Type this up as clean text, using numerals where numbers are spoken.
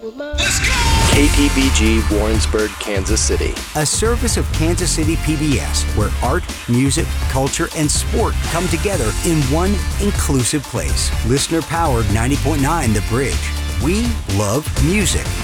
Let's go! KTBG Warrensburg, Kansas City. A service of Kansas City PBS where art, music, culture, and sport come together in one inclusive place. Listener-powered 90.9 The Bridge. We love music.